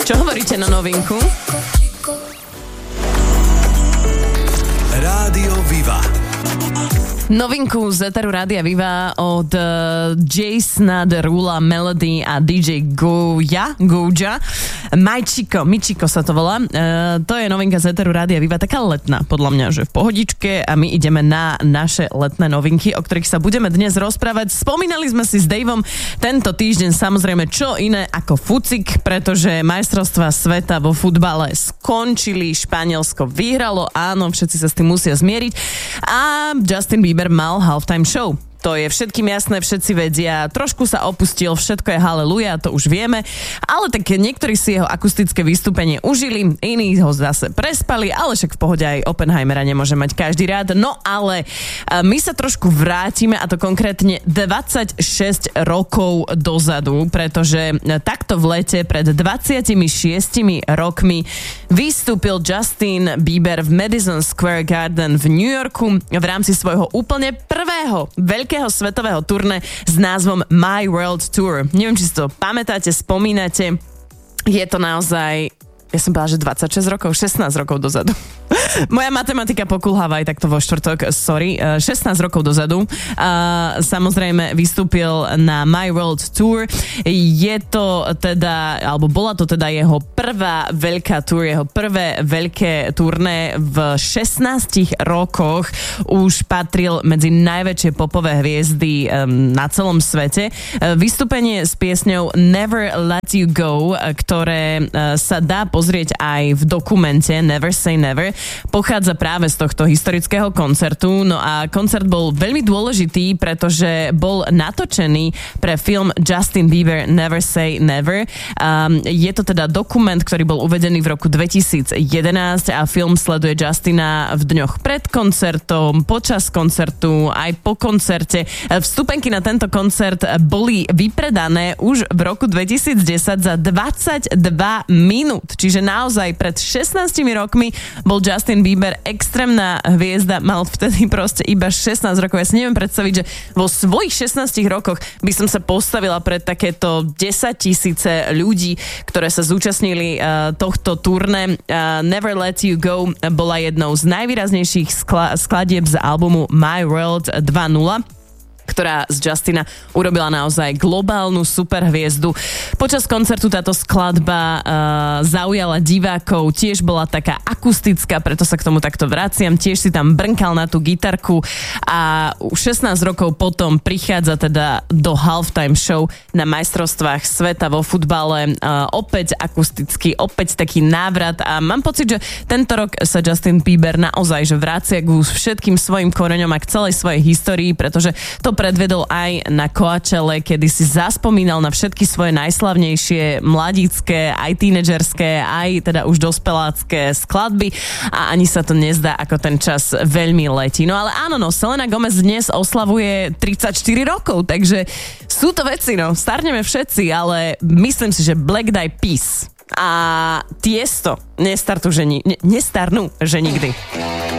Čo hovoríte na novinku? Rádio Viva. Novinku z Eteru Rádia Viva od Jasona Derula, Melody a DJ Goja. Michiko sa to volá. To je novinka z Eteru Rádia Viva, taká letná, podľa mňa, že v pohodičke, a my ideme na naše letné novinky, o ktorých sa budeme dnes rozprávať. Spomínali sme si s Davom tento týždeň samozrejme čo iné ako fucik, pretože majstrovstvá sveta vo futbale skončili, Španielsko vyhralo, áno, všetci sa s tým musia zmieriť a Justin Bieber mal halftime show. To je všetkým jasné, všetci vedia. Trošku sa opustil, všetko je haleluja, to už vieme. Ale tak niektorí si jeho akustické vystúpenie užili, iní ho zase prespali, ale však v pohode aj Oppenheimera nemôže mať každý rád. No ale my sa trošku vrátime, a to konkrétne 26 rokov dozadu, pretože takto v lete pred 26 rokmi vystúpil Justin Bieber v Madison Square Garden v New Yorku v rámci svojho úplne prvého veľkého svetového turné s názvom My World Tour. Neviem, či si to pamätáte, spomínate. Je to naozaj, ja som povedala, že 16 rokov dozadu. Moja matematika pokulháva aj takto vo štvrtok, 16 rokov dozadu. Samozrejme vystúpil na My World Tour. Je to teda, alebo bola to teda jeho prvá veľká tour, jeho prvé veľké turné v 16 rokoch. Už patril medzi najväčšie popové hviezdy na celom svete. Vystúpenie s piesňou Never Let You Go, ktoré sa dá pozrieť aj v dokumente Never Say Never, pochádza práve z tohto historického koncertu. No a koncert bol veľmi dôležitý, pretože bol natočený pre film Justin Bieber Never Say Never. Je to teda dokument, ktorý bol uvedený v roku 2011 a film sleduje Justina v dňoch pred koncertom, počas koncertu, aj po koncerte. Vstupenky na tento koncert boli vypredané už v roku 2010 za 22 minút. Čiže naozaj pred 16 rokmi bol Justin Bieber extrémna hviezda, mal vtedy proste iba 16 rokov. Ja si neviem predstaviť, že vo svojich 16 rokoch by som sa postavila pred takéto 10 000 ľudí, ktoré sa zúčastnili tohto turné. Never Let You Go bola jednou z najvýraznejších skladieb z albumu My World 2.0, ktorá z Justina urobila naozaj globálnu superhviezdu. Počas koncertu táto skladba zaujala divákov, tiež bola taká akustická, preto sa k tomu takto vraciam, tiež si tam brnkal na tú gitarku a 16 rokov potom prichádza teda do halftime show na majstrovstvách sveta vo futbale, opäť akusticky, opäť taký návrat a mám pocit, že tento rok sa Justin Bieber naozaj že vracia k všetkým svojim koreňom a k celej svojej histórii, pretože to predvedol aj na Coachelle, kedy si zaspomínal na všetky svoje najslavnejšie mladícke, aj tínedžerské, aj teda už dospelácké skladby a ani sa to nezdá, ako ten čas veľmi letí. No ale áno, Selena Gomez dnes oslavuje 34 rokov, takže sú to veci, starneme všetci, ale myslím si, že Black Eyed Peas a Tiesto nestarnú, že nikdy.